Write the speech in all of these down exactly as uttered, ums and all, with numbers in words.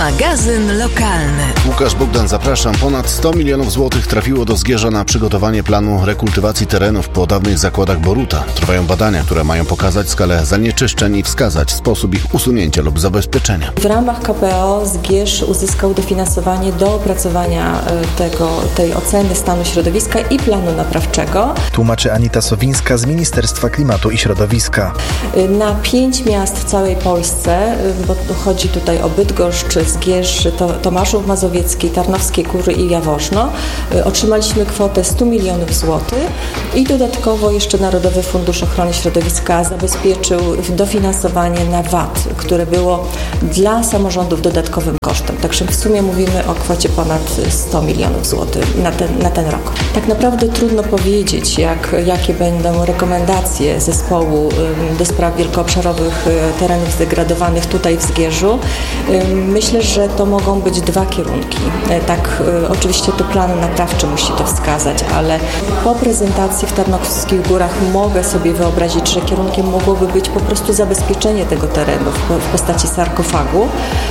Magazyn lokalny. Łukasz Bogdan, zapraszam. Ponad sto milionów złotych trafiło do Zgierza na przygotowanie planu rekultywacji terenów po dawnych zakładach Boruta. Trwają badania, które mają pokazać skalę zanieczyszczeń i wskazać sposób ich usunięcia lub zabezpieczenia. W ramach K P O Zgierz uzyskał dofinansowanie do opracowania tego, tej oceny stanu środowiska i planu naprawczego. Tłumaczy Anita Sowińska z Ministerstwa Klimatu i Środowiska. Na pięć miast w całej Polsce, bo chodzi tutaj o Bydgoszcz, Zgierz, Tomaszów Mazowiecki, Tarnowskie Góry i Jaworzno, otrzymaliśmy kwotę stu milionów złotych i dodatkowo jeszcze Narodowy Fundusz Ochrony Środowiska zabezpieczył dofinansowanie na V A T, które było dla samorządów dodatkowym kosztem. Także w sumie mówimy o kwocie ponad stu milionów złotych na ten, na ten rok. Tak naprawdę trudno powiedzieć, jak, jakie będą rekomendacje zespołu do spraw wielkoobszarowych terenów zdegradowanych tutaj w Zgierzu. Myślę, że to mogą być dwa kierunki. Tak, oczywiście to plan naprawczy musi to wskazać, ale po prezentacji w Tarnowskich Górach mogę sobie wyobrazić, że kierunkiem mogłoby być po prostu zabezpieczenie tego terenu w postaci sarkofagu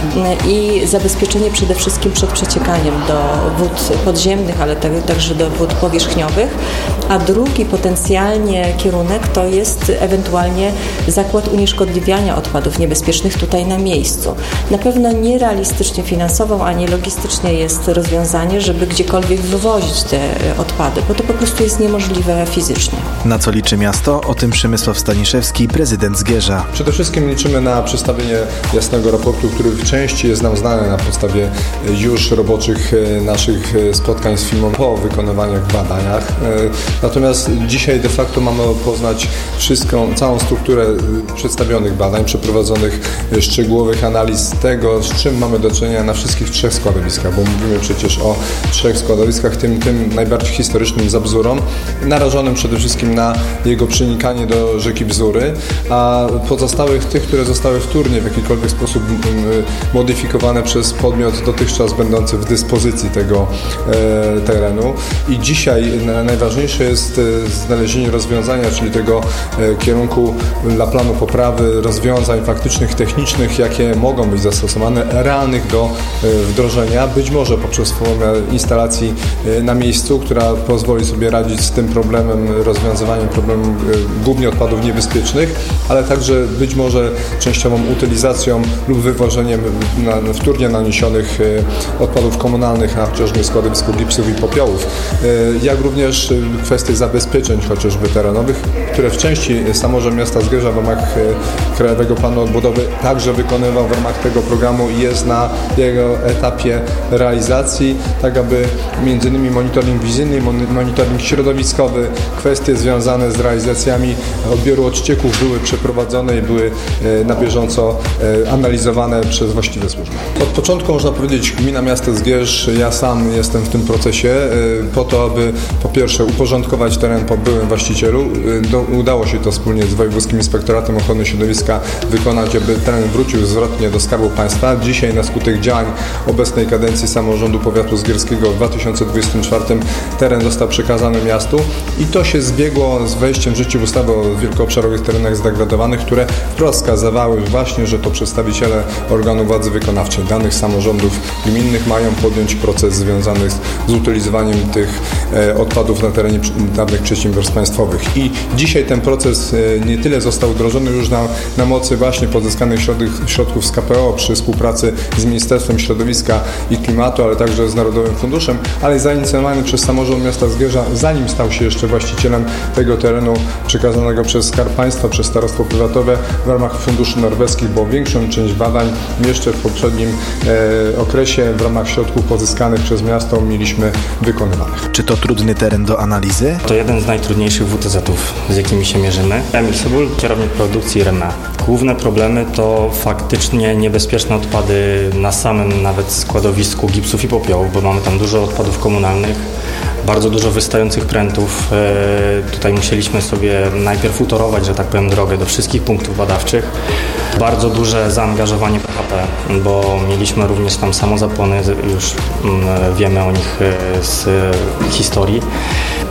i zabezpieczenie przede wszystkim przed przeciekaniem do wód podziemnych, ale także do wód powierzchniowych, a drugi potencjalnie kierunek to jest ewentualnie zakład unieszkodliwiania odpadów niebezpiecznych tutaj na miejscu. Na pewno nierealistycznie finansowo, ani logistycznie jest rozwiązanie, żeby gdziekolwiek wywozić te odpady, bo to po prostu jest niemożliwe fizycznie. Na co liczy miasto? O tym Przemysław Staniszewski, prezydent Zgierza. Przede wszystkim liczymy na przedstawienie jasnego raportu, który w części jest nam znany na podstawie już roboczych naszych spotkań z firmą po wykonywaniach badaniach. Natomiast dzisiaj de facto mamy poznać wszystką, całą strukturę przedstawionych badań, przeprowadzonych szczegółowych analiz tego, z czym mamy do czynienia na wszystkich trzech składowiskach, bo mówimy przecież o trzech składowiskach, tym, tym najbardziej historycznym za Bzurą, narażonym przede wszystkim na jego przenikanie do rzeki Bzury, a pozostałych tych, które zostały wtórnie w jakikolwiek sposób modyfikowane przez podmiot dotychczas będący w dyspozycji tego e, terenu. I dzisiaj najważniejsze jest znalezienie rozwiązania, czyli tego e, kierunku dla planu poprawy, rozwiązań faktycznych, technicznych, jakie mogą być zastosowane, realnych do wdrożenia, być może poprzez formę instalacji na miejscu, która pozwoli sobie radzić z tym problemem, rozwiązywaniem problemu głównie odpadów niebezpiecznych, ale także być może częściową utylizacją lub wywożeniem na, wtórnie naniesionych odpadów komunalnych na chociażby składowisku gipsów i popiołów, jak również kwestie zabezpieczeń chociażby terenowych, które w części samorząd miasta Zgierza w ramach Krajowego Planu Odbudowy także wykonywał w ramach tego programu i jest na jego etapie realizacji, tak aby między innymi monitoring wizyjny, monitoring środowiskowy, kwestie związane z realizacjami odbioru odcieków były przeprowadzone i były na bieżąco analizowane przez właściwe służby. Od początku można powiedzieć gmina miasta Zgierz, ja sam jestem w tym procesie po to, aby po pierwsze uporządkować teren po byłym właścicielu. Do, udało się to wspólnie z Wojewódzkim Inspektoratem Ochrony Środowiska wykonać, aby teren wrócił zwrotnie do Skarbu Państwa. Dzisiaj na skutek działań obecnej kadencji samorządu powiatu zgierskiego w dwa tysiące dwudziestym czwartym teren został przekazany miastu i to się zbiegło z wejściem w życie ustawy o wielkoobszarowych terenach zdegradowanych, które wprost wskazywały właśnie, że to przedstawiciele organów władzy wykonawczej danych samorządów gminnych mają podjąć proces związany z, z utylizowaniem tych e, odpadów na terenie dawnych przedsiębiorstw państwowych. I dzisiaj ten proces e, nie tyle został wdrożony już na, na mocy właśnie pozyskanych środków, środków z K P O przy współpracy z Ministerstwem Środowiska i Klimatu, ale także z Narodowym Funduszem, ale zainicjowany przez samorząd miasta Zgierza, zanim stał się jeszcze właścicielem tego terenu przekazanego przez Skarb Państwa, przez Starostwo Powiatowe w ramach funduszy norweskich, bo większą część badań jeszcze w poprzednim e, okresie w ramach środków pozyskanych przez miasto mieliśmy wykonywanych. Czy to trudny teren do analizy? To jeden z najtrudniejszych W T Z-ów, z jakimi się mierzymy. Emil Sobul, kierownik produkcji R M A. Główne problemy to faktycznie niebezpieczne odpady na samym nawet składowisku gipsów i popiołów, bo mamy tam dużo odpadów komunalnych, bardzo dużo wystających prętów. Tutaj musieliśmy sobie najpierw utorować, że tak powiem, drogę do wszystkich punktów badawczych. Bardzo duże zaangażowanie P H P, bo mieliśmy również tam samozapłony, już wiemy o nich z historii.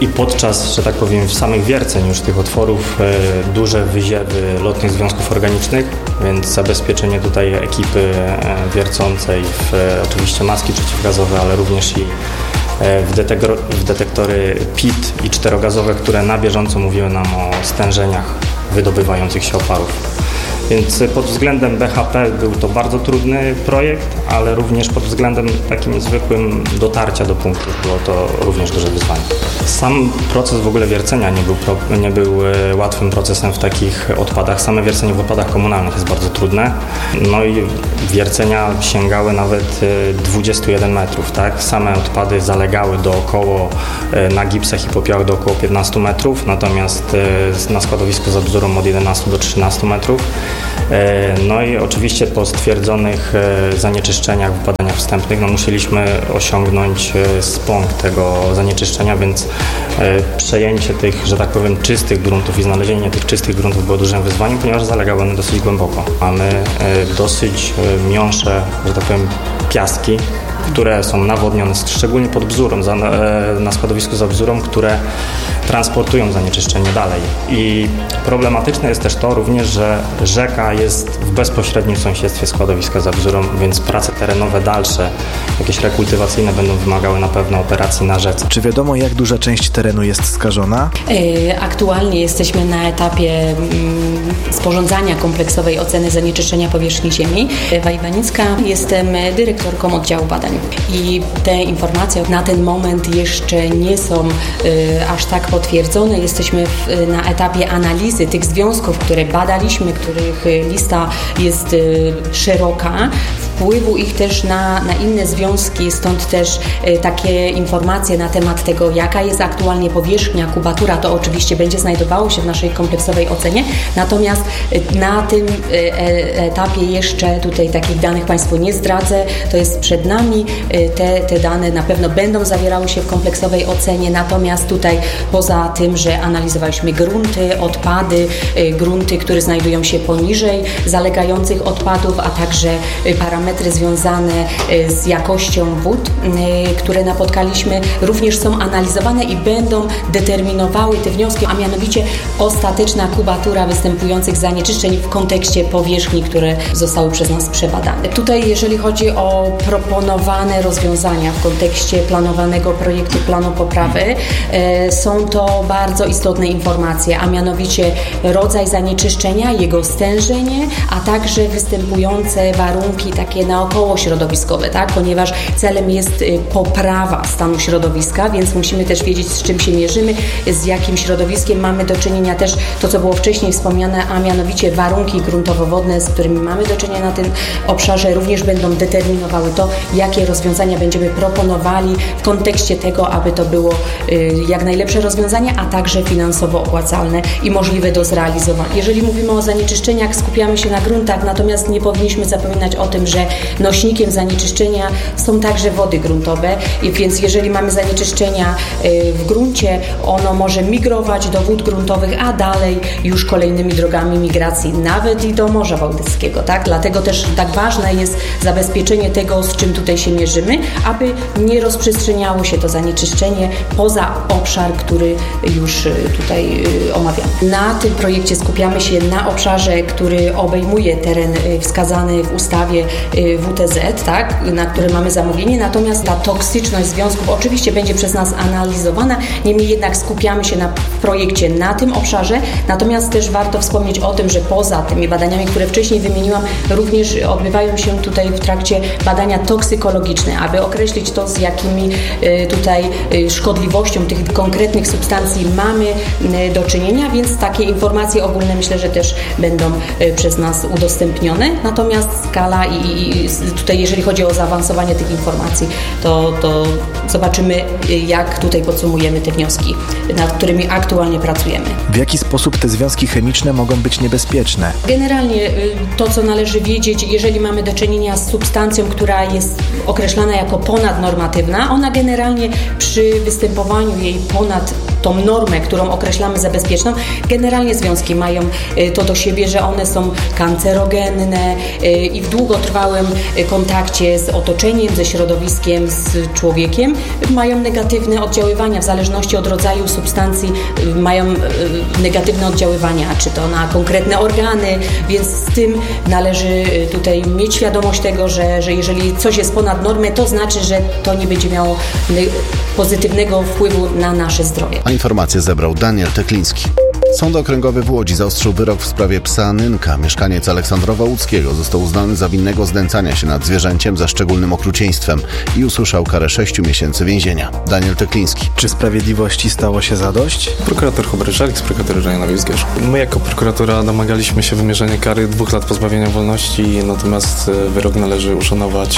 i podczas, że tak powiem, samych wierceń już tych otworów duże wyziewy lotnych związków organicznych, więc zabezpieczenie tutaj ekipy wiercącej w oczywiście maski przeciwgazowe, ale również i w, detektor, w detektory P I T i czterogazowe, które na bieżąco mówiły nam o stężeniach wydobywających się oparów. Więc pod względem B H P był to bardzo trudny projekt, ale również pod względem takim zwykłym dotarcia do punktów było to również duże wyzwanie. Sam proces w ogóle wiercenia nie był, pro, nie był łatwym procesem w takich odpadach. Same wiercenie w odpadach komunalnych jest bardzo trudne. No i wiercenia sięgały nawet dwudziestu jeden metrów. Tak? Same odpady zalegały do około, na gipsach i popiołach do około piętnastu metrów, natomiast na składowisku za Bzurą od jedenastu do trzynastu metrów. No i oczywiście po stwierdzonych zanieczyszczeniach, wypadaniach wstępnych no musieliśmy osiągnąć spąk tego zanieczyszczenia, więc przejęcie tych, że tak powiem, czystych gruntów i znalezienie tych czystych gruntów było dużym wyzwaniem, ponieważ zalegały one dosyć głęboko. Mamy dosyć miąższe, że tak powiem, piaski, które są nawodnione, szczególnie pod Bzurą, na składowisku za Bzurą, które transportują zanieczyszczenie dalej. I problematyczne jest też to również, że rzeka jest w bezpośrednim sąsiedztwie składowiska za Bzurą, więc prace terenowe dalsze, jakieś rekultywacyjne będą wymagały na pewno operacji na rzece. Czy wiadomo, jak duża część terenu jest skażona? Aktualnie jesteśmy na etapie sporządzania kompleksowej oceny zanieczyszczenia powierzchni ziemi. Ewa Iwanicka, jestem dyrektorką oddziału badań. I te informacje na ten moment jeszcze nie są y, aż tak potwierdzone. Jesteśmy w, na etapie analizy tych związków, które badaliśmy, których lista jest y, szeroka, wpływu ich też na, na inne związki, stąd też y, takie informacje na temat tego, jaka jest aktualnie powierzchnia, kubatura, to oczywiście będzie znajdowało się w naszej kompleksowej ocenie, natomiast y, na tym y, etapie jeszcze tutaj takich danych Państwu nie zdradzę, to jest przed nami. Te, te dane na pewno będą zawierały się w kompleksowej ocenie, natomiast tutaj poza tym, że analizowaliśmy grunty, odpady, grunty, które znajdują się poniżej zalegających odpadów, a także parametry związane z jakością wód, które napotkaliśmy, również są analizowane i będą determinowały te wnioski, a mianowicie ostateczna kubatura występujących zanieczyszczeń w kontekście powierzchni, które zostały przez nas przebadane. Tutaj jeżeli chodzi o proponowane rozwiązania w kontekście planowanego projektu planu poprawy, e, są to bardzo istotne informacje, a mianowicie rodzaj zanieczyszczenia, jego stężenie, a także występujące warunki takie naokoło środowiskowe, tak? Ponieważ celem jest poprawa stanu środowiska, więc musimy też wiedzieć, z czym się mierzymy, z jakim środowiskiem mamy do czynienia, też to, co było wcześniej wspomniane, a mianowicie warunki gruntowo-wodne, z którymi mamy do czynienia na tym obszarze, również będą determinowały to, jakie rozwiązania będziemy proponowali w kontekście tego, aby to było y, jak najlepsze rozwiązanie, a także finansowo opłacalne i możliwe do zrealizowania. Jeżeli mówimy o zanieczyszczeniach, skupiamy się na gruntach, natomiast nie powinniśmy zapominać o tym, że nośnikiem zanieczyszczenia są także wody gruntowe, i więc jeżeli mamy zanieczyszczenia y, w gruncie, ono może migrować do wód gruntowych, a dalej już kolejnymi drogami migracji, nawet i do Morza Bałtyckiego, tak? Dlatego też tak ważne jest zabezpieczenie tego, z czym tutaj się mierzymy, aby nie rozprzestrzeniało się to zanieczyszczenie poza obszar, który już tutaj omawiamy. Na tym projekcie skupiamy się na obszarze, który obejmuje teren wskazany w ustawie W T Z, tak, na który mamy zamówienie, natomiast ta toksyczność związków oczywiście będzie przez nas analizowana, niemniej jednak skupiamy się na w projekcie na tym obszarze, natomiast też warto wspomnieć o tym, że poza tymi badaniami, które wcześniej wymieniłam, również odbywają się tutaj w trakcie badania toksykologiczne, aby określić to, z jakimi tutaj szkodliwością tych konkretnych substancji mamy do czynienia, więc takie informacje ogólne myślę, że też będą przez nas udostępnione. Natomiast skala i, i tutaj jeżeli chodzi o zaawansowanie tych informacji, to, to zobaczymy, jak tutaj podsumujemy te wnioski, nad którymi aktualnie pracujemy. W jaki sposób te związki chemiczne mogą być niebezpieczne? Generalnie to, co należy wiedzieć, jeżeli mamy do czynienia z substancją, która jest określana jako ponadnormatywna, ona generalnie przy występowaniu jej ponad tą normę, którą określamy za bezpieczną. Generalnie związki mają to do siebie, że one są kancerogenne i w długotrwałym kontakcie z otoczeniem, ze środowiskiem, z człowiekiem mają negatywne oddziaływania w zależności od rodzaju substancji, mają negatywne oddziaływania, czy to na konkretne organy, więc z tym należy tutaj mieć świadomość tego, że, że jeżeli coś jest ponad normę, to znaczy, że to nie będzie miało pozytywnego wpływu na nasze zdrowie. A informacje zebrał Daniel Tekliński. Sąd Okręgowy w Łodzi zaostrzył wyrok w sprawie psa Nynka. Mieszkaniec Aleksandrowa Łódzkiego został uznany za winnego znęcania się nad zwierzęciem ze szczególnym okrucieństwem i usłyszał karę sześciu miesięcy więzienia. Daniel Tekliński. Czy sprawiedliwości stało się zadość? Prokurator Hubert Żalik z prokuratury rejonowej w Zgierzu. My jako prokuratura domagaliśmy się wymierzenia kary dwóch lat pozbawienia wolności, natomiast wyrok należy uszanować.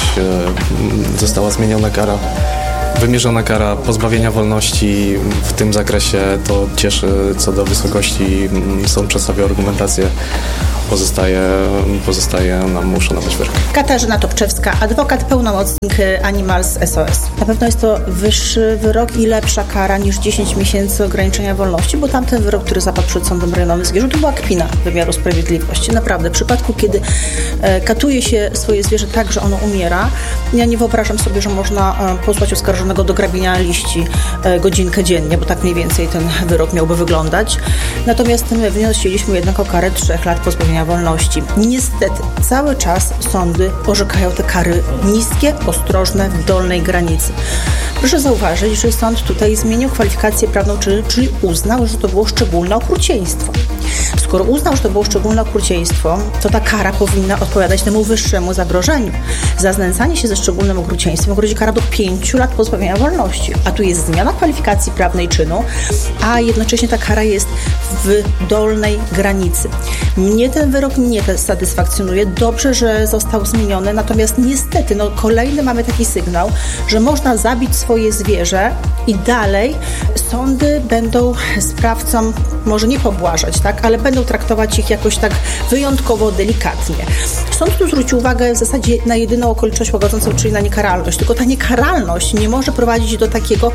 Została zmieniona kara. Wymierzona kara pozbawienia wolności w tym zakresie to cieszy. Co do wysokości sąd przedstawił argumentację. Pozostaje, pozostaje nam uszanować wyrok. Katarzyna Topczewska, adwokat, pełnomocnik Animals S O S. Na pewno jest to wyższy wyrok i lepsza kara niż dziesięć miesięcy ograniczenia wolności, bo tamten wyrok, który zapadł przed Sądem Rejonowym w Zgierzu, to była kpina wymiaru sprawiedliwości. Naprawdę, w przypadku, kiedy e, katuje się swoje zwierzę tak, że ono umiera, ja nie wyobrażam sobie, że można e, posłać oskarżonego do grabienia liści e, godzinkę dziennie, bo tak mniej więcej ten wyrok miałby wyglądać. Natomiast my wnieśliśmy jednak o karę trzech lat pozbawienia wolności. Niestety, cały czas sądy orzekają te kary niskie, ostrożne, w dolnej granicy. Proszę zauważyć, że sąd tutaj zmienił kwalifikację prawną, czyli, czyli uznał, że to było szczególne okrucieństwo. Skoro uznał, że to było szczególne okrucieństwo, to ta kara powinna odpowiadać temu wyższemu zagrożeniu. Za znęcanie się ze szczególnym okrucieństwem grozi kara do pięciu lat pozbawienia wolności. A tu jest zmiana kwalifikacji prawnej czynu, a jednocześnie ta kara jest w dolnej granicy. Mnie ten wyrok nie satysfakcjonuje. Dobrze, że został zmieniony, natomiast niestety no, kolejny mamy taki sygnał, że można zabić swoje zwierzę i dalej sądy będą sprawcom może nie pobłażać, tak, ale będą traktować ich jakoś tak wyjątkowo delikatnie. Sąd tu zwrócił uwagę w zasadzie na jedyną okoliczność łagodzącą, czyli na niekaralność. Tylko ta niekaralność nie może prowadzić do takiego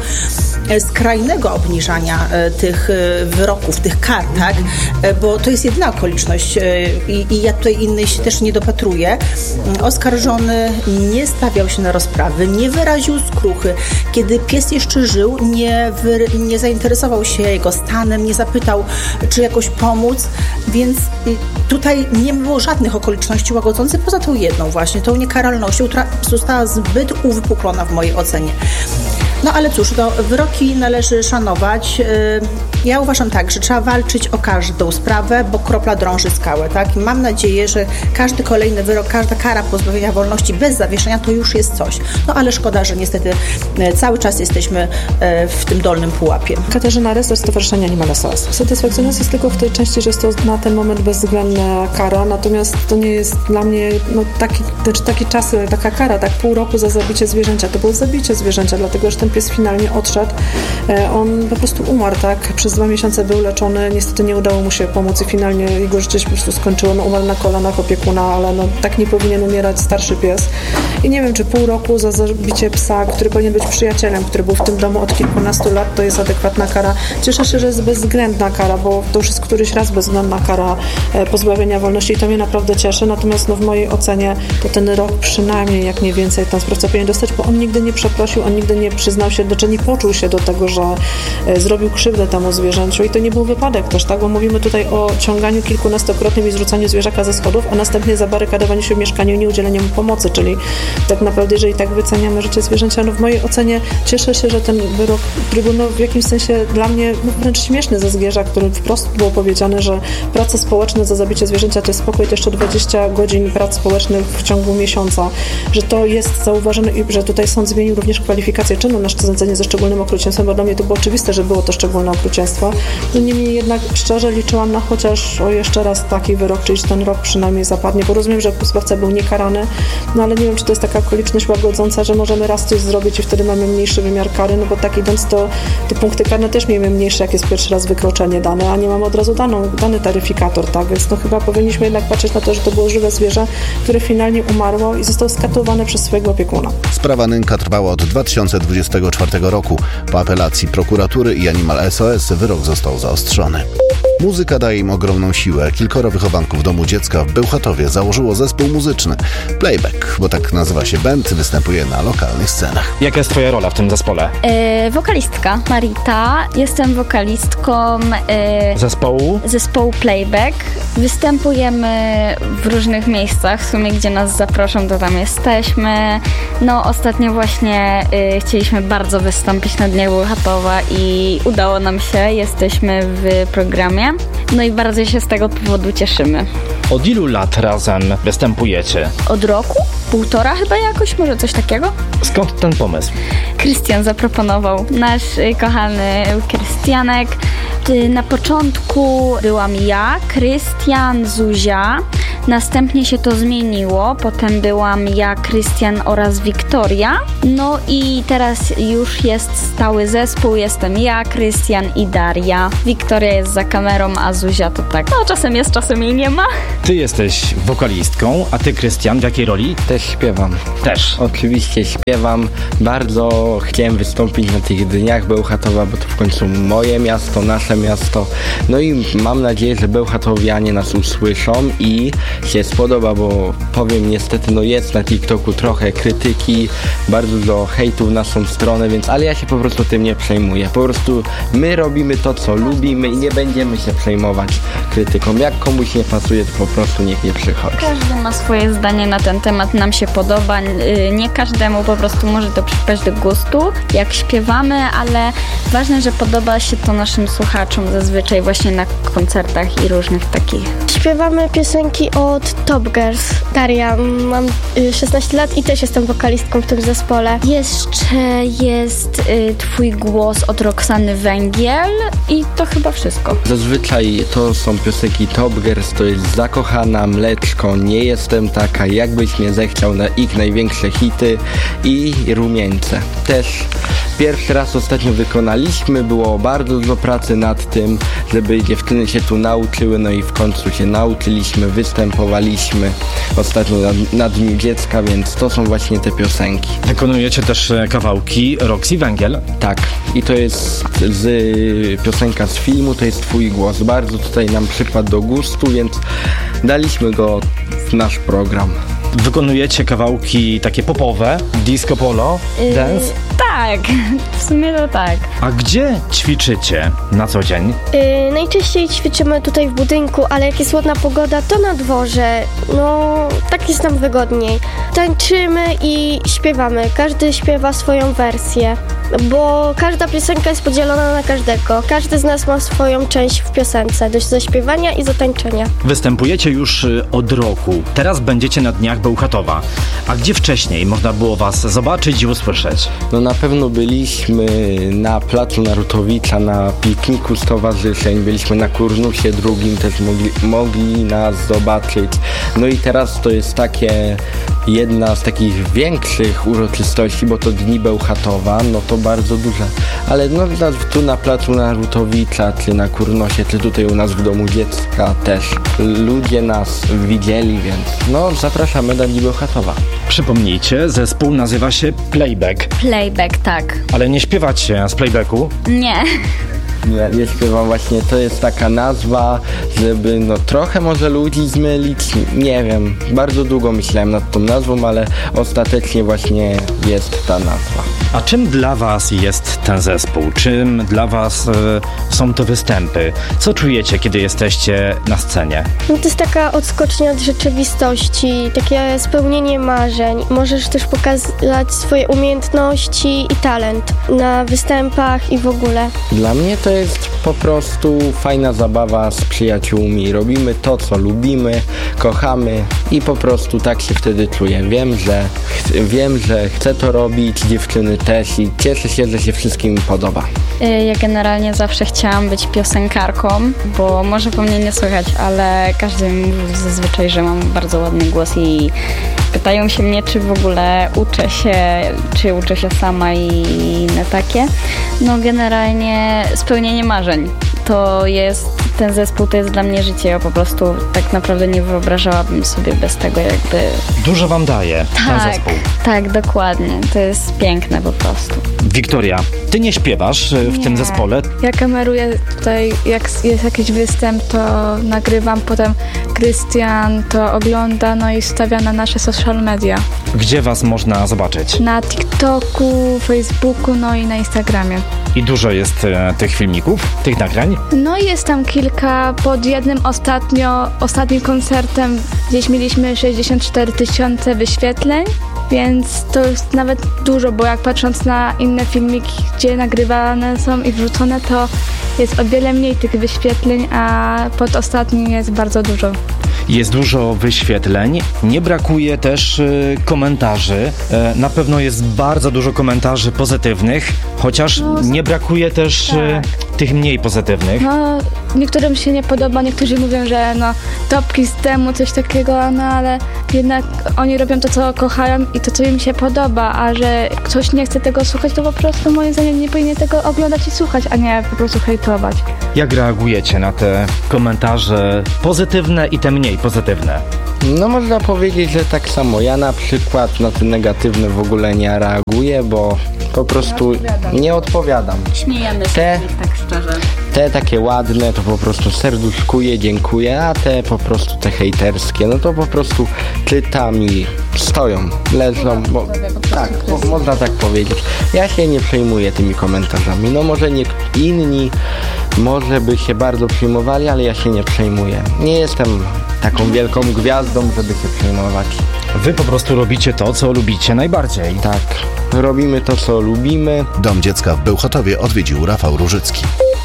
skrajnego obniżania tych wyroków, tych kar, tak? Bo to jest jedyna okoliczność i, i ja tutaj innej się też nie dopatruję. Oskarżony nie stawiał się na rozprawy, nie wyraził skruchy. Kiedy pies jeszcze żył, nie, wy, nie zainteresował się jego stanem, nie zapytał, czy jakoś pomóc, więc tutaj nie było żadnych okoliczności łagodzących, poza tą jedną właśnie, tą niekaralnością, która została zbyt uwypuklona w mojej ocenie. No ale cóż, to wyroki należy szanować. Ja uważam tak, że trzeba walczyć o każdą sprawę, bo kropla drąży skałę, tak? I mam nadzieję, że każdy kolejny wyrok, każda kara pozbawienia wolności bez zawieszenia to już jest coś. No ale szkoda, że niestety cały czas jesteśmy w tym dolnym pułapie. Katarzyna Rys, Stowarzyszenie Animals S O S. Satysfakcjonujące jest tylko w tej części, że jest to na ten moment bezwzględna kara, natomiast to nie jest dla mnie no, taki, znaczy taki czas, taka kara, tak pół roku za zabicie zwierzęcia. To było zabicie zwierzęcia, dlatego że ten pies finalnie odszedł. On po prostu umarł, tak? Przez dwa miesiące był leczony, niestety nie udało mu się pomóc i finalnie jego życie się po prostu skończyło. No, umarł na kolanach opiekuna, ale no, tak nie powinien umierać starszy pies. I nie wiem, czy pół roku za zabicie psa, który powinien być przyjacielem, który był w tym domu od kilkunastu lat, to jest adekwatna kara. Cieszę się, że jest bezwzględna kara, bo to już jest któryś raz bezwzględna kara pozbawienia wolności i to mnie naprawdę cieszy. Natomiast no, w mojej ocenie to ten rok przynajmniej, jak nie więcej, ten sprawca powinien dostać, bo on nigdy nie przeprosił, on nigdy nie przyznał się, czy nie poczuł się do tego, że zrobił krzywdę temu zwierzęciu i to nie był wypadek też, tak? Bo mówimy tutaj o ciąganiu kilkunastokrotnym i zrzucaniu zwierzaka ze schodów, a następnie zabarykadowaniu się w mieszkaniu i nieudzieleniu mu pomocy, czyli tak naprawdę, jeżeli tak wyceniamy życie zwierzęcia, no w mojej ocenie cieszę się, że ten wyrok, który był no w jakimś sensie dla mnie no wręcz śmieszny ze Zgierza, którym wprost było powiedziane, że prace społeczne za zabicie zwierzęcia to jest spokój, to jeszcze dwadzieścia godzin prac społecznych w ciągu miesiąca, że to jest zauważone i że tutaj sąd zmienił również kwalifikację czynu na znęcanie ze szczególnym okrucieństwem, bo dla mnie to było oczywiste, że było to szczególne okrucieństwo. No niemniej jednak szczerze liczyłam na chociaż o jeszcze raz taki wyrok, czyli że ten rok przynajmniej zapadnie, bo rozumiem, że sprawca był niekarany, no ale nie wiem, czy to jest jest taka okoliczność łagodząca, że możemy raz coś zrobić i wtedy mamy mniejszy wymiar kary, no bo tak idąc to te punkty karne też miejmy mniejsze, jak jest pierwszy raz wykroczenie dane, a nie mamy od razu daną, dany taryfikator, tak? Więc no chyba powinniśmy jednak patrzeć na to, że to było żywe zwierzę, które finalnie umarło i zostało skatowane przez swojego opiekuna. Sprawa Nynka trwała od dwa tysiące dwudziestego czwartego roku. Po apelacji prokuratury i Animal S O S wyrok został zaostrzony. Muzyka daje im ogromną siłę. Kilkoro wychowanków Domu Dziecka w Bełchatowie założyło zespół muzyczny Playback, bo tak nazywa się band, występuje na lokalnych scenach. Jaka jest twoja rola w tym zespole? Yy, wokalistka Marita. Jestem wokalistką yy, zespołu? zespołu Playback. Występujemy w różnych miejscach, w sumie gdzie nas zaproszą, to tam jesteśmy. No ostatnio właśnie yy, chcieliśmy bardzo wystąpić na Dniach Bełchatowa i udało nam się. Jesteśmy w programie. No i bardzo się z tego powodu cieszymy. Od ilu lat razem występujecie? Od roku? Półtora chyba jakoś, może coś takiego? Skąd ten pomysł? Krystian zaproponował, nasz y, kochany Krystianek. Y, na początku byłam ja, Krystian, Zuzia. Następnie się to zmieniło, potem byłam ja, Krystian oraz Wiktoria. No i teraz już jest stały zespół, jestem ja, Krystian i Daria. Wiktoria jest za kamerą, a Zuzia to tak, no czasem jest, czasem jej nie ma. Ty jesteś wokalistką, a ty, Krystian, w jakiej roli? Też śpiewam. Też? Oczywiście śpiewam. Bardzo chciałem wystąpić na tych Dniach Bełchatowa, bo to w końcu moje miasto, nasze miasto. No i mam nadzieję, że bełchatowianie nas usłyszą i się spodoba, bo powiem niestety, no jest na TikToku trochę krytyki, bardzo dużo hejtu w naszą stronę, więc ale ja się po prostu tym nie przejmuję. Po prostu my robimy to, co lubimy i nie będziemy się przejmować krytyką. Jak komuś nie pasuje, to po prostu niech nie przychodzi. Każdy ma swoje zdanie na ten temat, nam się podoba. Nie każdemu po prostu może to przypaść do gustu, jak śpiewamy, ale ważne, że podoba się to naszym słuchaczom zazwyczaj właśnie na koncertach i różnych takich. Śpiewamy piosenki od Top Girls. Daria, mam szesnaście lat i też jestem wokalistką w tym zespole. Jeszcze jest y, Twój głos od Roxany Węgiel i to chyba wszystko. Zazwyczaj to są piosenki Top Girls, to jest Zakochana, Mleczko, Nie jestem taka, Jakbyś mnie zechciał, na ich największe hity i Rumieńce. Też pierwszy raz ostatnio wykonaliśmy, było bardzo dużo pracy nad tym, żeby dziewczyny się tu nauczyły, no i w końcu się nauczyliśmy, występowaliśmy ostatnio na, na Dniu Dziecka, więc to są właśnie te piosenki. Wykonujecie też kawałki Roxy Węgiel? Tak, i to jest z piosenka z filmu, to jest Twój głos. Bardzo tutaj nam przypadł do gustu, więc daliśmy go w nasz program. Wykonujecie kawałki takie popowe, disco polo, yy, dance? Tak, w sumie to tak. A gdzie ćwiczycie na co dzień? Yy, najczęściej ćwiczymy tutaj w budynku, ale jak jest ładna pogoda, to na dworze. No, tak jest nam wygodniej. Tańczymy i śpiewamy. Każdy śpiewa swoją wersję, bo każda piosenka jest podzielona na każdego. Każdy z nas ma swoją część w piosence, do zaśpiewania i zatańczenia. Występujecie już od roku. Teraz będziecie na Dniach Bełchatowa. A gdzie wcześniej można było was zobaczyć i usłyszeć? No na pewno byliśmy na placu Narutowicza, na pikniku stowarzyszeń, byliśmy na Kurnusie drugim, też mogli, mogli nas zobaczyć. No i teraz to jest takie jedna z takich większych uroczystości, bo to Dni Bełchatowa, no to bardzo duże. Ale no tu na placu Narutowicza, czy na Kurnosie, czy tutaj u nas w Domu Dziecka też ludzie nas widzieli, więc no zapraszamy na Dni Bełchatowa. Przypomnijcie, zespół nazywa się Playback. Playback, tak. Ale nie śpiewacie z playbacku? Nie. Nie, nie śpiewam właśnie, to jest taka nazwa, żeby no trochę może ludzi zmylić, nie wiem, bardzo długo myślałem nad tą nazwą, ale ostatecznie właśnie jest ta nazwa. A czym dla was jest ten zespół? Czym dla was y, są te występy? Co czujecie, kiedy jesteście na scenie? No to jest taka odskocznia od rzeczywistości, takie spełnienie marzeń. Możesz też pokazać swoje umiejętności i talent na występach i w ogóle. Dla mnie to jest po prostu fajna zabawa z przyjaciółmi. Robimy to, co lubimy, kochamy i po prostu tak się wtedy czuję. Wiem, że wiem, że chcę to robić, dziewczyny też i cieszę się, że się wszystkim podoba. Ja generalnie zawsze chciałam być piosenkarką, bo może po mnie nie słychać, ale każdy mi mówi zazwyczaj, że mam bardzo ładny głos i pytają się mnie, czy w ogóle uczę się, czy uczę się sama i inne takie. No generalnie spełnienie marzeń. To jest, ten zespół to jest dla mnie życie, ja po prostu tak naprawdę nie wyobrażałabym sobie bez tego jakby... Dużo wam daje tak, ten zespół. Tak, dokładnie. To jest piękne po prostu. Wiktoria, ty nie śpiewasz w nie. tym zespole? Ja kameruję tutaj, jak jest jakiś występ, to nagrywam, potem Krystian to ogląda, no i wstawia na nasze social media. Gdzie was można zobaczyć? Na TikToku, Facebooku, no i na Instagramie. I dużo jest e, tych filmików, tych nagrań? No i jest tam kilka. Pod jednym ostatnio, ostatnim koncertem gdzieś mieliśmy sześćdziesiąt cztery tysiące wyświetleń, więc to jest nawet dużo, bo jak patrząc na inne filmiki, gdzie nagrywane są i wrzucone, to jest o wiele mniej tych wyświetleń, a pod ostatnim jest bardzo dużo. Jest dużo wyświetleń, nie brakuje też y, komentarzy. E, na pewno jest bardzo dużo komentarzy pozytywnych, chociaż no, nie brakuje też tak. y, tych mniej pozytywnych. No, niektórym się nie podoba, niektórzy mówią, że no topki z temu, coś takiego, no ale jednak oni robią to, co kochają i to, co im się podoba, a że ktoś nie chce tego słuchać, to po prostu moim zdaniem nie powinien tego oglądać i słuchać, a nie po prostu hejtować. Jak reagujecie na te komentarze pozytywne i te mniej pozytywne? No można powiedzieć, że tak samo. Ja na przykład na te negatywne w ogóle nie reaguję, bo po prostu nie odpowiadam. Śmiejemy się te, tak szczerze. Te takie ładne to po prostu serduszkuję, dziękuję, a te po prostu te hejterskie, no to po prostu czytam i stoją, leżą, bo, tak, bo, można tak powiedzieć. Ja się nie przejmuję tymi komentarzami, no może nie inni może by się bardzo przejmowali, ale ja się nie przejmuję. Nie jestem taką wielką gwiazdą, żeby się przejmować. Wy po prostu robicie to, co lubicie najbardziej. Tak, robimy to, co lubimy. Dom Dziecka w Bełchatowie odwiedził Rafał Różycki.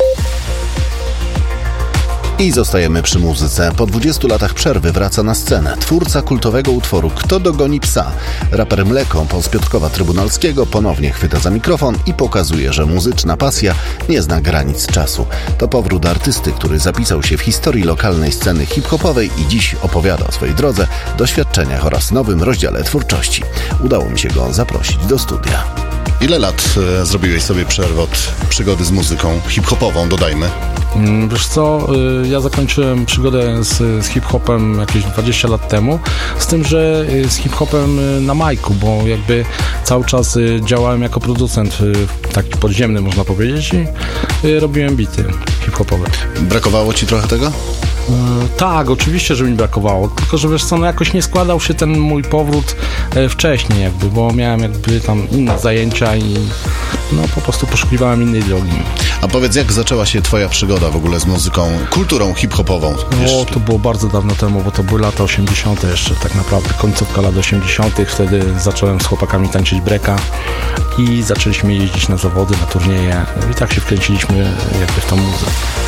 I zostajemy przy muzyce. Po dwudziestu latach przerwy wraca na scenę twórca kultowego utworu Kto dogoni psa. Raper Mleko z Piotrkowa Trybunalskiego ponownie chwyta za mikrofon i pokazuje, że muzyczna pasja nie zna granic czasu. To powrót artysty, który zapisał się w historii lokalnej sceny hip-hopowej i dziś opowiada o swojej drodze, doświadczeniach oraz nowym rozdziale twórczości. Udało mi się go zaprosić do studia. Ile lat e, zrobiłeś sobie przerwę od przygody z muzyką hip-hopową, dodajmy? Wiesz co, ja zakończyłem przygodę z, z hip-hopem jakieś dwadzieścia lat temu, z tym, że z hip-hopem na majku, bo jakby cały czas działałem jako producent taki podziemny, można powiedzieć, i robiłem bity hip-hopowe. Brakowało ci trochę tego? Tak, oczywiście, że mi brakowało, tylko że wiesz co, no jakoś nie składał się ten mój powrót wcześniej jakby, bo miałem jakby tam inne zajęcia i no po prostu poszukiwałem innej drogi. A powiedz, jak zaczęła się twoja przygoda w ogóle z muzyką, kulturą hip-hopową? O, to było bardzo dawno temu, bo to były lata osiemdziesiąte jeszcze tak naprawdę, końcówka lat osiemdziesiątych. Wtedy zacząłem z chłopakami tańczyć breaka i zaczęliśmy jeździć na zawody, na turnieje i tak się wkręciliśmy jakby w tą muzę.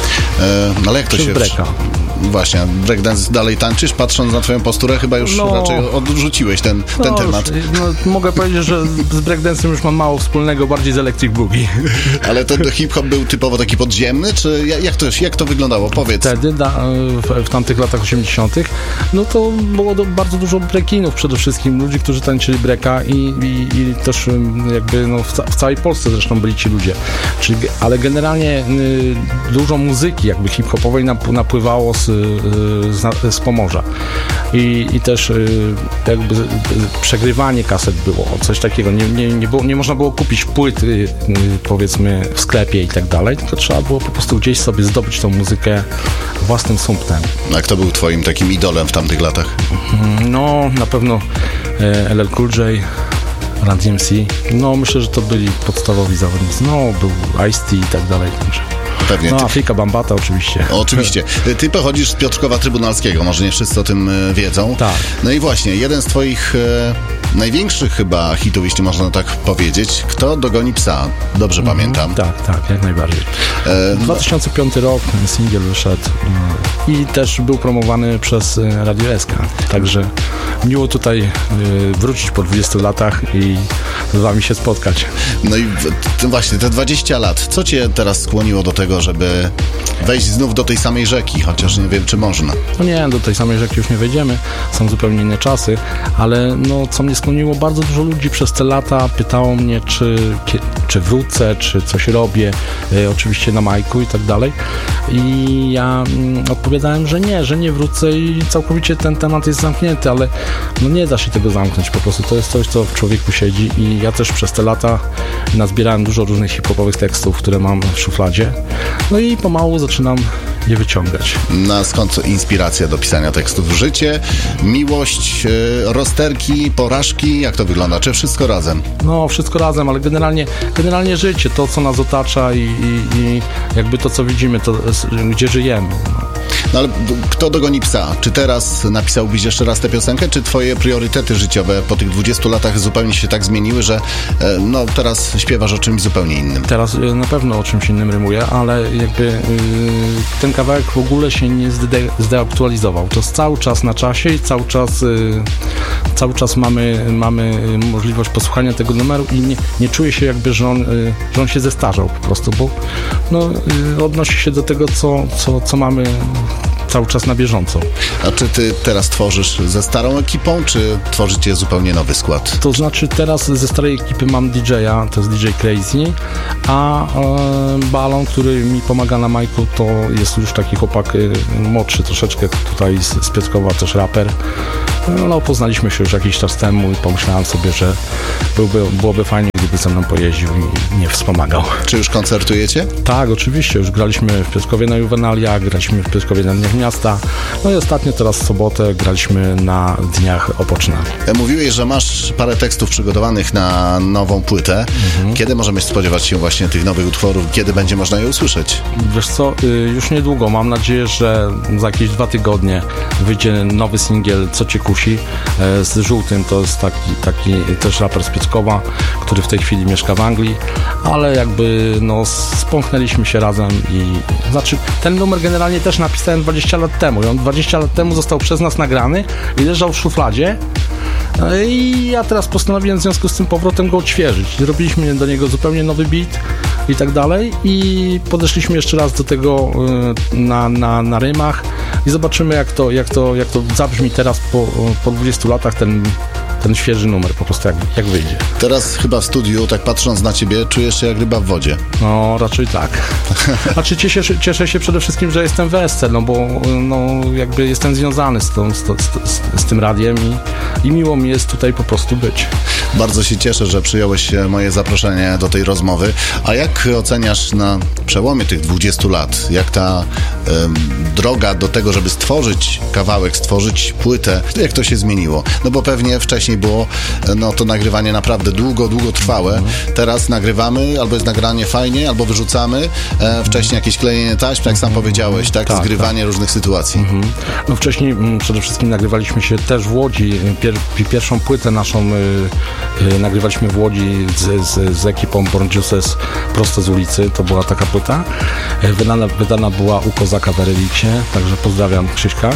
E, ale jak to Przez się... breaka. Właśnie, breakdance dalej tańczysz? Patrząc na twoją posturę, chyba już no, raczej odrzuciłeś ten, ten no, temat. No, mogę powiedzieć, że z breakdance'em już mam mało wspólnego, bardziej z electric boogie. Ale to, to hip-hop był typowo taki podziemny, czy jak to, jak to wyglądało? Powiedz. Wtedy, da, w, w tamtych latach osiemdziesiątych, no to było do, bardzo dużo breakinów przede wszystkim, ludzi, którzy tańczyli breaka i, i, i też jakby no, w, ca- w całej Polsce zresztą byli ci ludzie. Czyli, ale generalnie y, dużo muzyki jakby hip-hopowej nap, napływało z, y, z, z Pomorza. I, i też y, jakby y, przegrywanie kaset było, coś takiego. Nie, nie, nie, było, nie można było kupić płyt y, y, powiedzmy w sklepie i tak dalej, tylko trzeba było po prostu gdzieś sobie zdobyć tą muzykę własnym sumptem. A kto był twoim takim idolem w tamtych latach? No, na pewno L L Cool J, Run D M C. No, myślę, że to byli podstawowi zawodnicy. No, był Ice-T i tak dalej. Także. Pewnie. No, ty... Afryka Bambata oczywiście. O, oczywiście. Ty pochodzisz z Piotrkowa Trybunalskiego, może nie wszyscy o tym wiedzą. Tak. No i właśnie, jeden z twoich największych chyba hitów, jeśli można tak powiedzieć. Kto dogoni psa? Dobrze mm, pamiętam. Tak, tak, jak najbardziej. E, dwa tysiące piąty rok ten singiel wyszedł i też był promowany przez Radio S K. Także miło tutaj wrócić po dwudziestu latach i z wami się spotkać. No i właśnie te dwadzieścia lat. Co cię teraz skłoniło do tego, żeby wejść znów do tej samej rzeki, chociaż nie wiem, czy można? No nie, do tej samej rzeki już nie wejdziemy, są zupełnie inne czasy, ale no, co mnie skłoniło, bardzo dużo ludzi przez te lata pytało mnie, czy, czy wrócę, czy coś robię, e, oczywiście na Majku i tak dalej. I ja mm, odpowiadałem, że nie, że nie wrócę i całkowicie ten temat jest zamknięty, ale no nie da się tego zamknąć, po prostu to jest coś, co w człowieku siedzi i ja też przez te lata nazbierałem dużo różnych hip-hopowych tekstów, które mam w szufladzie, no i pomału zaczynam je wyciągać. Na skąd inspiracja do pisania tekstów? Życie, miłość, yy, rozterki, porażki, jak to wygląda? Czy wszystko razem? No, wszystko razem, ale generalnie, generalnie życie, to co nas otacza i, i, i jakby to co widzimy, to gdzie żyjemy. No. No ale kto dogoni psa? Czy teraz napisałbyś jeszcze raz tę piosenkę, czy twoje priorytety życiowe po tych dwudziestu latach zupełnie się tak zmieniły, że no teraz śpiewasz o czymś zupełnie innym? Teraz na pewno o czymś innym rymuję, ale jakby yy, ten kawałek w ogóle się nie zde- zdeaktualizował. To jest cały czas na czasie i cały czas yy, cały czas mamy, mamy możliwość posłuchania tego numeru i nie, nie czuję się jakby, że on, yy, że on się zestarzał po prostu, bo no, yy, odnosi się do tego, co, co, co mamy cały czas na bieżąco. A czy ty teraz tworzysz ze starą ekipą, czy tworzycie zupełnie nowy skład? To znaczy teraz ze starej ekipy mam D J-a, to jest D J Crazy, a e, Balon, który mi pomaga na majku, to jest już taki chłopak e, młodszy troszeczkę, tutaj z, z Piotrkowa, też raper. No, poznaliśmy się już jakiś czas temu i pomyślałem sobie, że byłby, byłoby fajnie, gdyby ze mną pojeździł i mnie wspomagał. Czy już koncertujecie? Tak, oczywiście. Już graliśmy w Piotrkowie na Juvenalia, graliśmy w Piotrkowie na Dniach Miasta. No i ostatnio teraz w sobotę graliśmy na Dniach Opoczna. Mówiłeś, że masz parę tekstów przygotowanych na nową płytę. Mhm. Kiedy możemy spodziewać się właśnie tych nowych utworów? Kiedy będzie można je usłyszeć? Wiesz co, już niedługo. Mam nadzieję, że za jakieś dwa tygodnie wyjdzie nowy singiel Co Cię Kusi z Żółtym. To jest taki, taki też raper z Piotrkowa, który w tej chwili mieszka w Anglii, ale jakby no spąknęliśmy się razem i znaczy ten numer generalnie też napisałem dwadzieścia lat temu i on dwadzieścia lat temu został przez nas nagrany i leżał w szufladzie i ja teraz postanowiłem w związku z tym powrotem go odświeżyć. Zrobiliśmy do niego zupełnie nowy beat i tak dalej i podeszliśmy jeszcze raz do tego na, na, na rymach i zobaczymy jak to, jak to, jak to zabrzmi teraz po, po dwudziestu latach ten ten świeży numer, po prostu jak, jak wyjdzie. Teraz chyba w studiu, tak patrząc na ciebie, czujesz się jak ryba w wodzie. No, raczej tak. Znaczy cieszę, cieszę się przede wszystkim, że jestem w E S C, no bo no, jakby jestem związany z, tą, z, z, z tym radiem i, i miło mi jest tutaj po prostu być. Bardzo się cieszę, że przyjąłeś moje zaproszenie do tej rozmowy. A jak oceniasz na przełomie tych dwudziestu lat, jak ta ym, droga do tego, żeby stworzyć kawałek, stworzyć płytę, jak to się zmieniło? No bo pewnie wcześniej było no, to nagrywanie naprawdę długo, długo trwałe. Teraz nagrywamy, albo jest nagranie fajnie, albo wyrzucamy. E, wcześniej jakieś klejenie taśm, jak sam powiedziałeś, tak? tak Zgrywanie tak. różnych sytuacji. Mhm. No wcześniej m, przede wszystkim nagrywaliśmy się też w Łodzi. Pier, pierwszą płytę naszą y, y, nagrywaliśmy w Łodzi z, z, z ekipą Born Juices prosto z ulicy. To była taka płyta. Wydana, wydana była u Kozaka w Reliksie, także pozdrawiam Krzyśka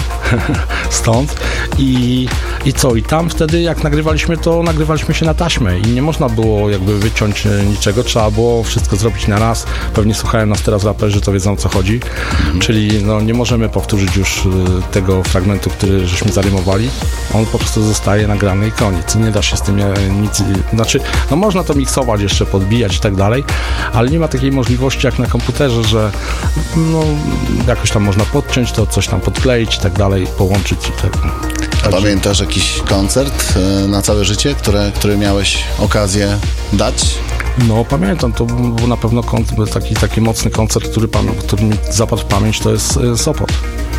stąd. I, I co? I tam wtedy jak nagrywaliśmy, to nagrywaliśmy się na taśmę i nie można było jakby wyciąć niczego, trzeba było wszystko zrobić na raz. Pewnie słuchają nas teraz raperzy, to wiedzą o co chodzi, mhm. czyli no, nie możemy powtórzyć już tego fragmentu, który żeśmy zarymowali. On po prostu zostaje nagrany i koniec. Nie da się z tym nic, znaczy, no można to miksować jeszcze, podbijać i tak dalej, ale nie ma takiej możliwości jak na komputerze, że no, jakoś tam można podciąć to, coś tam podkleić i tak dalej, połączyć i tak. A pamiętasz jakiś koncert na całe życie, które, który miałeś okazję dać? No pamiętam, to był na pewno koncert, taki, taki mocny koncert, który, który mi zapadł w pamięć, to jest Sopot.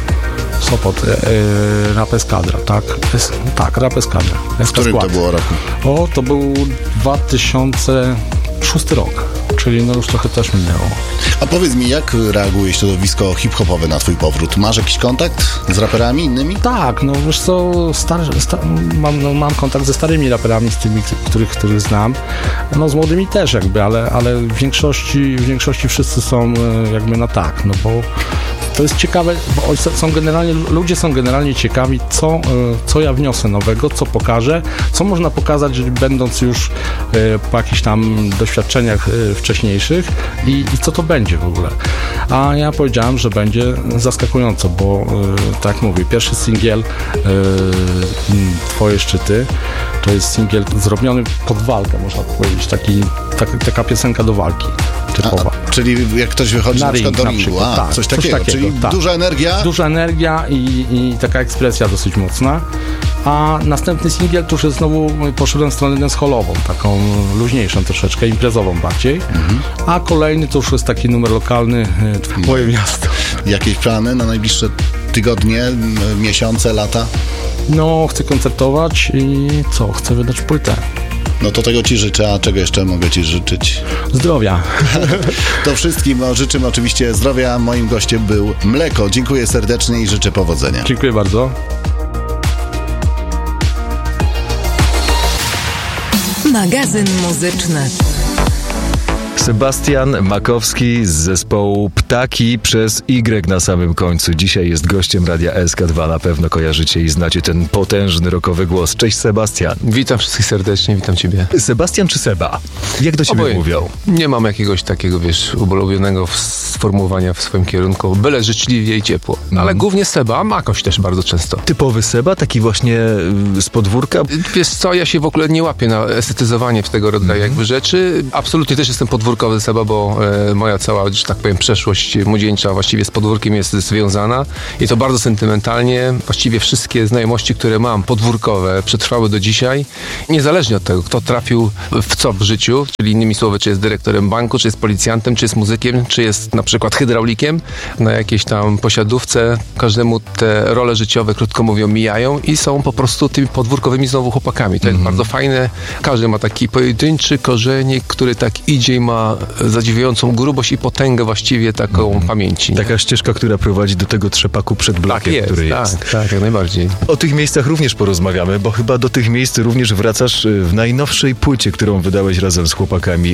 Sopot, e, e, Rap Eskadra, tak? Es, tak, Rap Eskadra. W którym to było roku? O, to był dwa tysiące szósty rok. czyli no już trochę też minęło. A powiedz mi, jak reaguje środowisko hip-hopowe na twój powrót? Masz jakiś kontakt z raperami innymi? Tak, no wiesz co, star, star, mam, no, mam kontakt ze starymi raperami, z tymi, których, których znam, no z młodymi też jakby, ale, ale w większości, w większości wszyscy są jakby na tak, no bo to jest ciekawe, bo są generalnie, ludzie są generalnie ciekawi, co, co ja wniosę nowego, co pokażę, co można pokazać, będąc już po jakichś tam doświadczeniach wcześniejszych i, i co to będzie w ogóle. A ja powiedziałem, że będzie zaskakująco, bo tak jak mówię, pierwszy singiel Twoje szczyty to jest singiel zrobiony pod walkę, można powiedzieć, taki, tak, taka piosenka do walki. Typowa. A, czyli jak ktoś wychodzi na, na przykład do ringu, a, tak, coś, takiego, coś takiego, czyli tak. duża energia. Duża energia i, i taka ekspresja dosyć mocna. A następny singiel to już jest znowu, poszedłem w stronę dancehallową, taką luźniejszą troszeczkę, imprezową bardziej. Mhm. A kolejny to już jest taki numer lokalny, Twoje miasto. Jakieś plany na najbliższe tygodnie, miesiące, lata? No, chcę koncertować i co? Chcę wydać płytę. No to tego Ci życzę, a czego jeszcze mogę Ci życzyć? Zdrowia. To wszystkim życzymy oczywiście zdrowia. Moim gościem był Mleko. Dziękuję serdecznie i życzę powodzenia. Dziękuję bardzo. Magazyn muzyczny. Sebastian Makowski z zespołu Ptaki przez Y na samym końcu. Dzisiaj jest gościem Radia S K dwa. Na pewno kojarzycie i znacie ten potężny rockowy głos. Cześć Sebastian. Witam wszystkich serdecznie, witam Ciebie. Sebastian czy Seba? Jak do Ciebie Oboje. mówią? Nie mam jakiegoś takiego, wiesz, ulubionego sformułowania w swoim kierunku. Byle życzliwie i ciepło. Ale mm. głównie Seba, a Makoś też bardzo często. Typowy Seba? Taki właśnie z podwórka? Wiesz co, ja się w ogóle nie łapię na estetyzowanie w tego rodzaju mm. jakby rzeczy. Absolutnie też jestem podwórkowy Seba, bo e, moja cała, że tak powiem, przeszłość młodzieńcza właściwie z podwórkiem jest związana i to bardzo sentymentalnie. Właściwie wszystkie znajomości, które mam podwórkowe, przetrwały do dzisiaj. Niezależnie od tego, kto trafił w co w życiu, czyli innymi słowy, czy jest dyrektorem banku, czy jest policjantem, czy jest muzykiem, czy jest na przykład hydraulikiem na jakiejś tam posiadówce. Każdemu te role życiowe, krótko mówiąc, mijają i są po prostu tymi podwórkowymi znowu chłopakami. To mm. jest bardzo fajne. Każdy ma taki pojedynczy korzenik, który tak idzie i ma zadziwiającą grubość i potęgę właściwie taką mm. pamięci. Taka ścieżka, która prowadzi do tego trzepaku przed blokiem, tak jest, który tak, jest. Tak, tak, jak najbardziej. O tych miejscach również porozmawiamy, bo chyba do tych miejsc również wracasz w najnowszej płycie, którą wydałeś razem z chłopakami.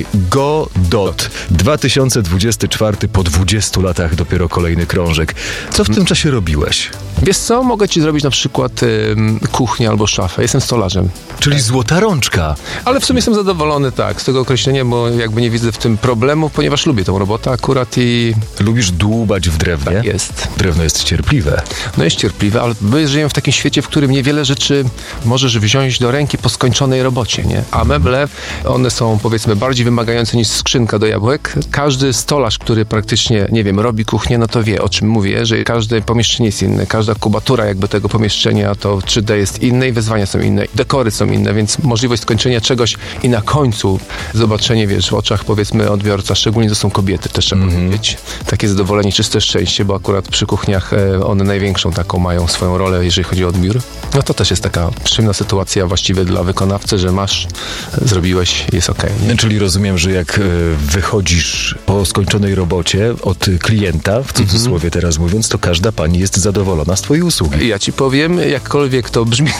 Godot. dwa tysiące dwudziesty czwarty, po dwudziestu latach dopiero kolejny krążek. Co w tym czasie robiłeś? Wiesz co, mogę Ci zrobić na przykład y, kuchnię albo szafę. Jestem stolarzem. Czyli tak. Złota rączka. Ale w sumie jestem zadowolony, tak, z tego określenia, bo jakby nie widzę w tym problemu, ponieważ lubię tą robotę akurat i... Lubisz dłubać w drewnie? Tak jest. Drewno jest cierpliwe. No jest cierpliwe, ale my żyjemy w takim świecie, w którym niewiele rzeczy możesz wziąć do ręki po skończonej robocie, nie? A meble, one są powiedzmy bardziej wymagające niż skrzynka do jabłek. Każdy stolarz, który praktycznie, nie wiem, robi kuchnię, no to wie, o czym mówię, że każde pomieszczenie jest inne, każda kubatura jakby tego pomieszczenia to trzy D jest inne i wyzwania są inne, dekory są inne, więc możliwość skończenia czegoś i na końcu zobaczenie, wiesz, w oczach powiedzmy odbiorca, szczególnie to są kobiety, też trzeba mm-hmm. powiedzieć. Takie zadowolenie, czyste szczęście, bo akurat przy kuchniach e, one największą taką mają swoją rolę, jeżeli chodzi o odbiór. No to też jest taka przyjemna sytuacja właściwie dla wykonawcy, że masz, zrobiłeś, jest okej. Okay, czyli rozumiem, że jak e, wychodzisz po skończonej robocie od klienta, w cudzysłowie mm-hmm. teraz mówiąc, to każda pani jest zadowolona z twojej usługi. Ja ci powiem, jakkolwiek to brzmi,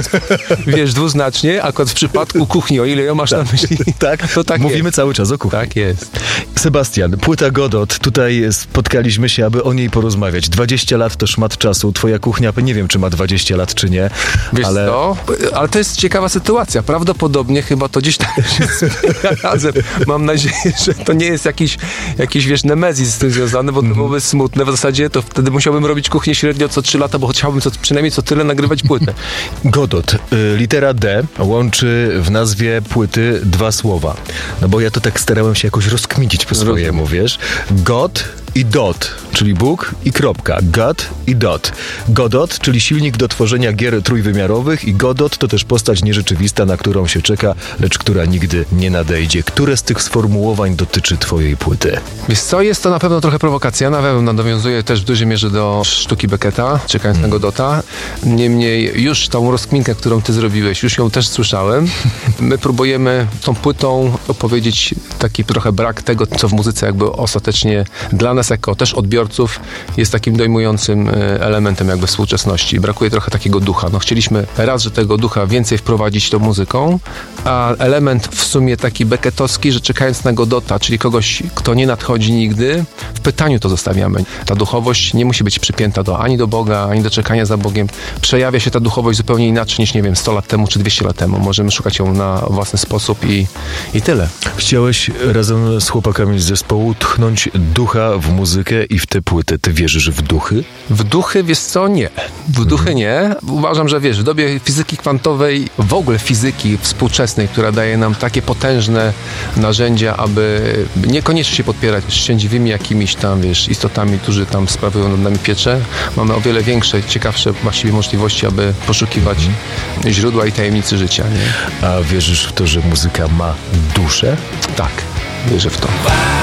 wiesz, dwuznacznie, akurat w przypadku kuchni, o ile ją masz tak. na myśli, tak, to tak mówimy jest. cały czas o kuchni. Tak jest. Sebastian, płyta Godot, tutaj spotkaliśmy się, aby o niej porozmawiać. dwadzieścia lat to szmat czasu, twoja kuchnia, nie wiem, czy ma dwadzieścia lat, czy nie. Wiesz ale... co? Ale to jest ciekawa sytuacja. Prawdopodobnie chyba to gdzieś tam się razem. Mam nadzieję, że to nie jest jakiś, jakiś wiesz, nemezis z tym związany, bo to mm. byłoby smutne. W zasadzie to wtedy musiałbym robić kuchnię średnio co trzy lata, bo chciałbym co, przynajmniej co tyle nagrywać płytę. Godot, y, litera D łączy w nazwie płyty dwa słowa. No bo ja to tak starałem się jakoś rozkminić po swojemu, wiesz. God i dot, czyli Bóg i kropka. God i dot. Godot, czyli silnik do tworzenia gier trójwymiarowych i Godot to też postać nierzeczywista, na którą się czeka, lecz która nigdy nie nadejdzie. Które z tych sformułowań dotyczy twojej płyty? Wiesz co, jest to na pewno trochę prowokacja, na pewno nawiązuje też w dużej mierze do sztuki Becketa, czekając hmm. na Godota. Niemniej już tą rozkminkę, którą ty zrobiłeś, już ją też słyszałem. My próbujemy tą płytą opowiedzieć taki trochę brak tego, co w muzyce jakby ostatecznie dla nas jako też odbiorców jest takim dojmującym elementem jakby współczesności. Brakuje trochę takiego ducha. No chcieliśmy raz, że tego ducha więcej wprowadzić tą muzyką, a element w sumie taki becketowski, że czekając na Godota, czyli kogoś, kto nie nadchodzi nigdy, w pytaniu to zostawiamy. Ta duchowość nie musi być przypięta do, ani do Boga, ani do czekania za Bogiem. Przejawia się ta duchowość zupełnie inaczej niż, nie wiem, sto lat temu czy dwieście lat temu. Możemy szukać ją na własny sposób i, i tyle. Chciałeś razem z chłopakami z zespołu tchnąć ducha w muzykę i w te płyty. Ty wierzysz w duchy? W duchy, wiesz co, nie. W duchy nie. Uważam, że wiesz, w dobie fizyki kwantowej, w ogóle fizyki współczesnej, która daje nam takie potężne narzędzia, aby niekoniecznie się podpierać szczęśliwymi jakimiś tam, wiesz, istotami, którzy tam sprawują nad nami pieczę. Mamy o wiele większe, ciekawsze właściwie możliwości, aby poszukiwać mm. źródła i tajemnicy życia. Nie? A wierzysz w to, że muzyka ma duszę? Tak, wierzę w to.